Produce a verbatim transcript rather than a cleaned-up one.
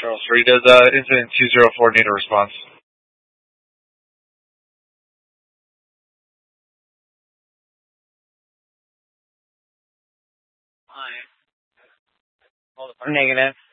Charles three, does uh, incident two zero four need a response? Negative.